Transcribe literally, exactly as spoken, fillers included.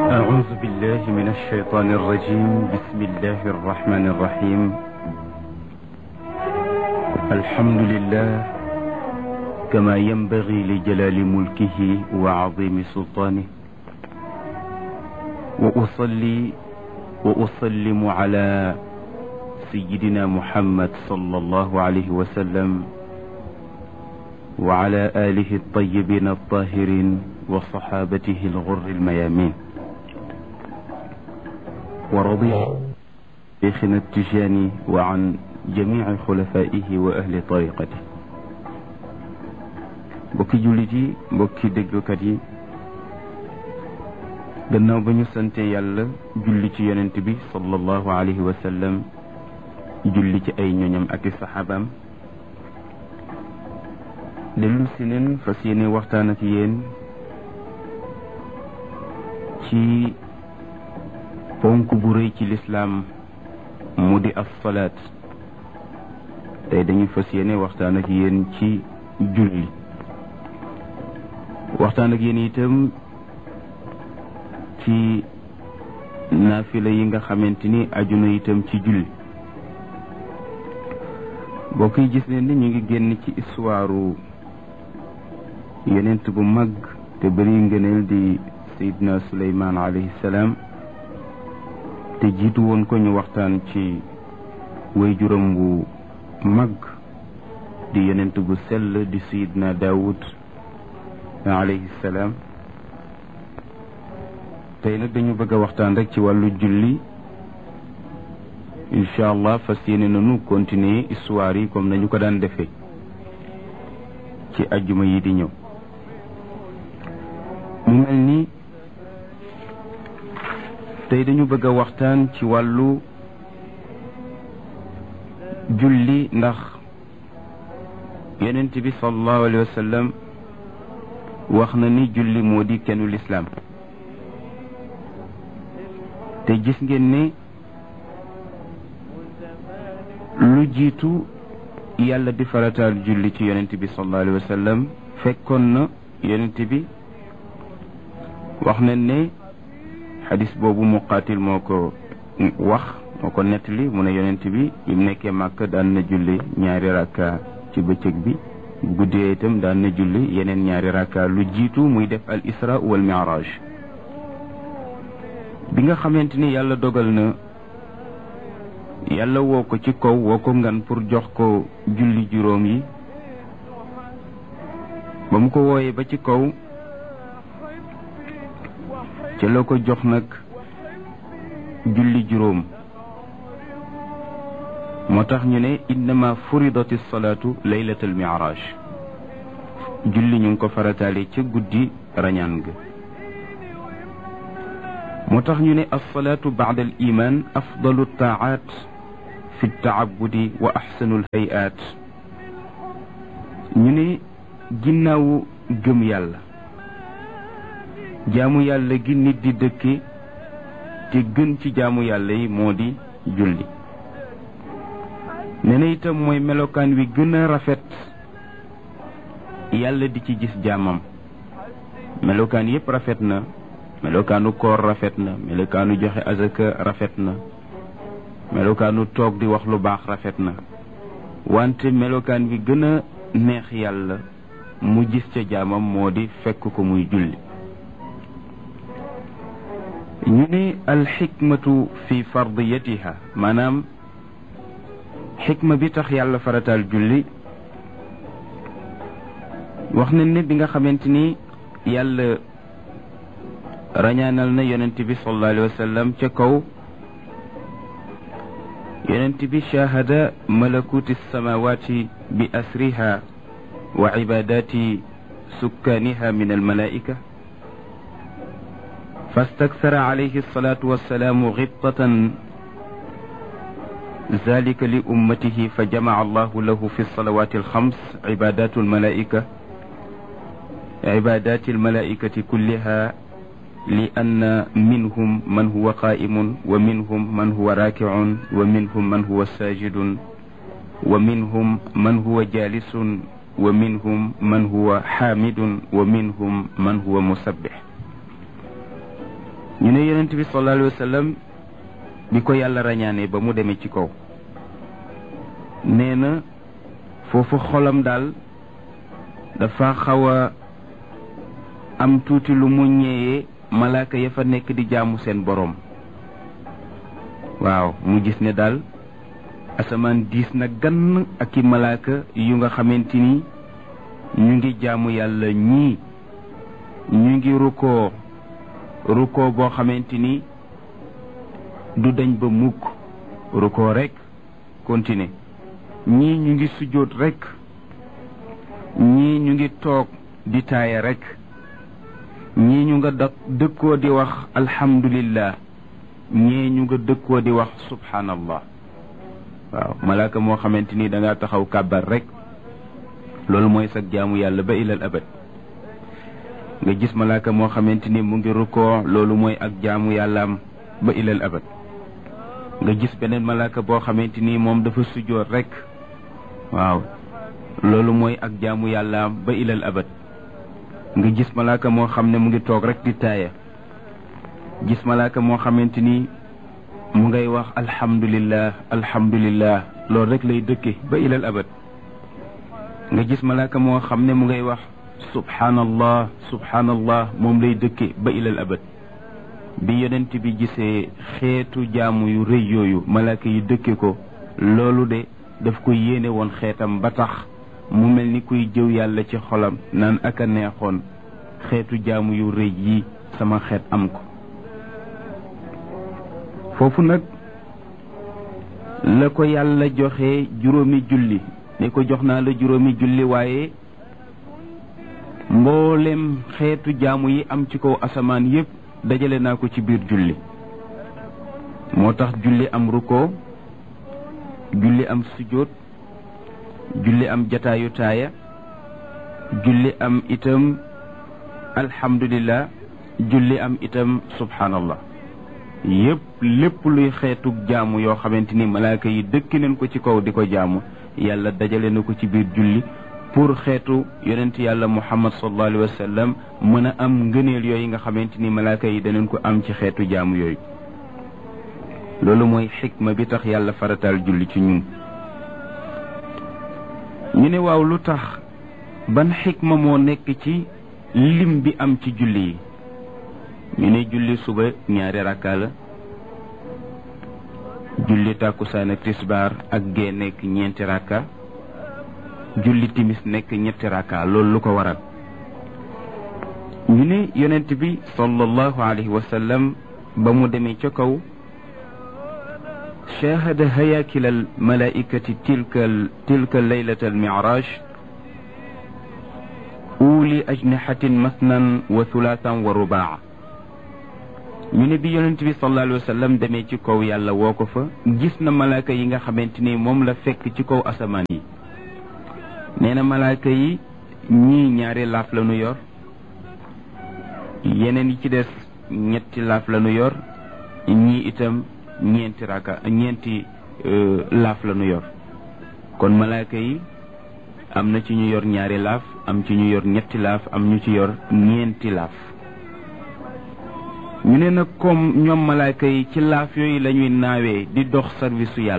أعوذ بالله من الشيطان الرجيم. بسم الله الرحمن الرحيم. الحمد لله كما ينبغي لجلال ملكه وعظيم سلطانه، وأصلي وأسلم على سيدنا محمد صلى الله عليه وسلم وعلى آله الطيبين الطاهرين وصحابته الغر الميامين، ورضي شيخنا التجاني وعن جميع خلفائه وأهل طريقته. mbokki jullit yi, mbokki déglukat yi, gannaaw ba ñu sante yàlla julli ci yonent bi sallallahu alayhi wa sallam, julli ci ay ñoñam ak i saxaabaam, dellu si leen fas yéene waxtaan ak yéen ci ponk bu rëy ci lislaam mu di as-salaat. tey dañu fas yéene waxtaan ak yéen ci julli, waxtaan ak yéen itam ci naafila yi nga xamante ni aju na itam ci julli. mbokk yi, gis leen ni ñu ngi génn ci histoire yonent bu mag te bëri ngëneel di Seydina Suleymaan alayhi salaam, te jiitu woon ko ñu waxtaan ci waajuram bu mag di yonent bu sell di Seydina Daawud alayhi salaam. tey nag dañu bëgg a waxtaan rek ci wàllu julli. incha allah fas yéene nañu continuer histoire yi comme nañu ko daan defee ci ajjuma yi di ñëw. mu mel ni tey dañu bëgg a waxtaan ci wàllu julli, ndax yonent bi sallallahu alayhi wa sallam wax na ni julli moo di kennu lislaam. te gis ngeen ne lu jiitu yàlla di farataal julli ci yonent bi sallallahu alayhi wa sallam fekkoon na yonent bi wax nañ ne xadis boobu Muqaatil moo ko wax moo ko nettali. mu ne yonent bi bi mu nekkee Màkka daan na julli ñaari rakka ci bëccëg bi, bu guddee itam daan na julli yeneen ñaari rakka lu jiitu muy def al isra wal mi'raj. bi nga xamante ni yàlla dogal na yàlla woo ko ci kaw, woo ko ngan pour jox ko julli juróom yi, ba mu ko wooyee ba ci kaw ci la ko jox nag julli juróom. moo tax ñu ne innama furidati salaatu laylatal mi'raj. julli ñu ngi ko farataale ca guddi rañaan ga. moo tax ñu ne alsalaatu ba'da al iman afdalu taaat fi taabudi wa axsanu lhayaat. ñu ne ginnaawu gëm yàlla, jaamu yàlla gi nit di dëkke te gën ci jaamu yàlla yi moo di julli. nee na itam mooy melokaan wi gën a rafet yàlla di ci gis jaamam. melokaan yépp rafet na, melokaanu koor rafet na, melokaanu joxe azaka rafet na, melokaanu toog di wax lu baax rafet na, wante melokaan bi gën a neex yàlla mu gis ca jaamam moo di fekk ko muy julli. ñu ne alxikmatu fi fardiyatiha, maanaam xikma bi tax yàlla farataal julli. wax nañ ne bi nga xamante ni yàlla rañaanal na yonent bi sallallahu alayhi wa sallam ca kaw, yonent bi shahada malakuti samawati bi asriha wa ibadati sukkaaniha min almalaika, fastakthara alayhi alsalatu wassalamu ghibtatan ذلك لأمته فجمع الله له في الصلوات الخمس عبادات الملائكة عبادات الملائكة كلها، لأن منهم من هو قائم ومنهم من هو راكع ومنهم من هو ساجد ومنهم من هو جالس ومنهم من هو حامد ومنهم من هو مسبح. ñu ne yonent bi sallallahu alayhi wa sallam bi ko yàlla rañaane ba mu demee ci kaw nee na foofu xolam daal dafa xaw a am tuuti lu mu ñëwee malaaka ya fa nekk di jaamu seen boroom. waaw mu gis ne daal asamaan diis na gann ak i malaaka yu nga xamante ni ñu ngi jaamu yàlla ñii ñu ngi rukkoo rukkoo boo xamante ni du dañ ba mukk rukkoo rek continuer ñii ñu ngi sujjóot rek ñii ñu ngi toog di taaya rek ñii ñu nga dak dëkkoo di wax alhamdulillah ñii ñu nga dëkkoo di wax subhanallah. waaw malaaka moo xamante ni da ngaa taxaw kàbbar rek loolu mooy sag jaamu yàlla ba ilal abad. nga gis malaaka moo xamante ni mu ngi rukkoo loolu mooy ak jaamu yàllaam ba ilal abad. nga gis beneen malaaka boo xamante ni moom dafa sujjoot rek waaw loolu mooy ak jaamu yàllaam ba ilal abad. nga gis malaaka moo xam ne mu ngi toog rek di taaya gis malaaka moo xamante ni mu ngay wax alhamdulillah alhamdulillah loolu rek lay dëkke ba ilal abad. nga gis malaaka moo xam ne mu ngay wax subhanallah subhanallah moom lay dëkke ba ilal abad. bi yonent bi gisee xeetu jaamu yu rëy yooyu malaaka yi dëkke ko loolu de daf ko yéene woon xeetam ba tax mu mel ni kuy jëw yàlla ci xolam naan ak a neexoon xeetu jaamu yu rëy yi sama xeet am ko. foofu nag la ko yàlla joxe juróomi julli ne ko jox naa la juróomi julli waaye mboolem xeetu jaamu yi am ci kaw asamaan yépp dajale naa ko ci biir julli. moo tax julli am rukkoo julli am sujjóot julli am jataayu taaya julli am itam alhamdulillah julli am itam subhanallah. yépp lépp luy xeetu jaamu yoo xamante ni malaaka yi dëkk nañ ko ci kaw di ko jaamu yàlla dajale na ko ci biir julli pour xeetu yonent yàlla muhammad sallallahu alayhi wa sallam mën a am ngëneel yooyu nga xamante ni malaaka yi danañ ko am ci xeetu jaamu yooyu. loolu mooy xikma bi tax yàlla farataal julli ci ñun. ñu ne waaw lu tax ban xikma moo nekk ci lim bi am ci julli yi. ñu ne julli suba ñaari rakka la julli tàkkusaan ak tisbaar ak gee nekk ñeenti rakka julli timis nekk ñetti rakka loolu lu ko waral. ñu ne yonent bi sallallahu alayhi wa sallam ba mu demee ca kaw shahada hayakila al malaikati tilka tilka laylata al mi'raj uli ajnihatin masnan wa thulathan wa rubaa. ñu ne bi yonent bi sallallahu alayhi wa sallam demee ci kaw yàlla woo ko fa gis na malaaka yi nga xamante ni moom la fekk ci kaw asamaan yi. nee na malaaka yi ñii ñaari laaf la nu yor yeneen yi ci des ñetti laaf la nu yor ñii itam ñeenti raka ñeenti laaf la nu yor. kon malaaka yi am na ci ñu yor ñaari laaf am ci ñu yor ñetti laaf am ñu ci yor ñeenti laaf. ñu ne nag comme ñoom malaaka yi ci laaf yooyu la ñuy naawee di dox service su yàlla